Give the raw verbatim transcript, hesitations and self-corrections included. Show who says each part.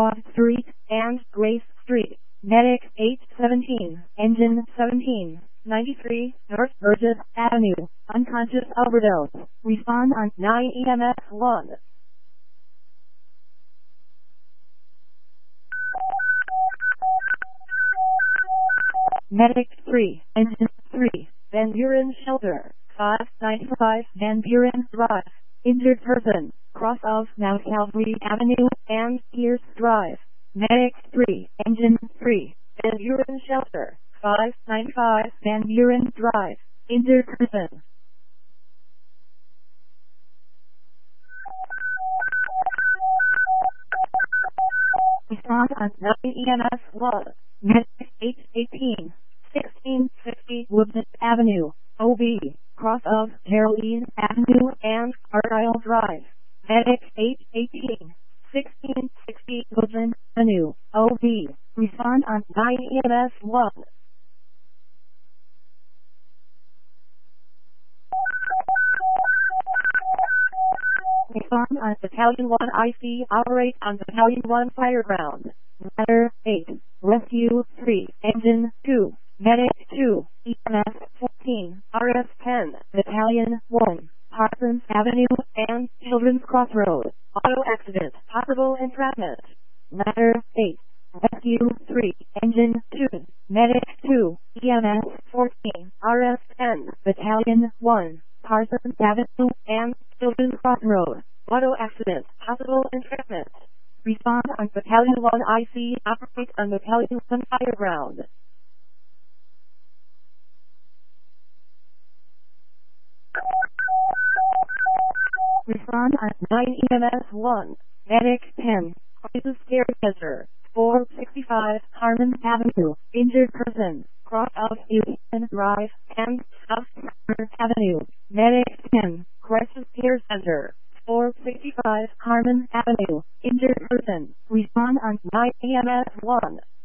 Speaker 1: Broad Street and Grace Street. Medic eight seventeen, Engine seventeen ninety-three, North Burgess Avenue, unconscious overdose. Respond on nine E M S one. Medic three, Engine three, Van Buren Shelter, five ninety-five Van Buren Drive. Injured person, cross of Mount Calvary Avenue and Pierce Drive. Medic three, Engine three, Van Buren Shelter, five ninety-five Van Buren Drive. Injured person. Respond on nine E M S one. Medic eight eighteen, sixteen fifty Woodland Avenue, O B, cross of Geraldine Avenue and Argyle Drive. Medic eight eighteen, sixteen sixty Woodland Avenue, O B. Respond on nine E M S one. Respond on Battalion one I C. Operate on Battalion one Fireground. Ladder eight. Rescue three. Engine two. Medic two. E M S fourteen. R S ten. Battalion one. Parsons Avenue and Children's Crossroad. Auto accident. Possible entrapment. Ladder eight. Rescue three. Engine two. Medic two. E M S fourteen. R S ten. Battalion one. Parsons Avenue and Children's Crossroad. Auto accident. Possible entrapment. Respond on Battalion one I C. Operate on Battalion one Fireground. Respond on nine E M S one. Medic ten. Crisis Care Center. four sixty-five Harmon Avenue. Injured person. Cross of Union Drive and South Harmon Avenue. Medic ten. Crisis Care Center. four sixty-five Harmon Avenue. Injured person. Respond on nine E M S one.